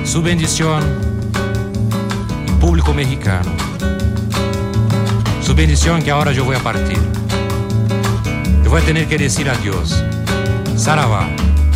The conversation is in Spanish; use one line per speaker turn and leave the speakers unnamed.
Su bendición, público mexicano. Su bendición que ahora yo voy a partir. Yo voy a tener que decir adiós. Saravá.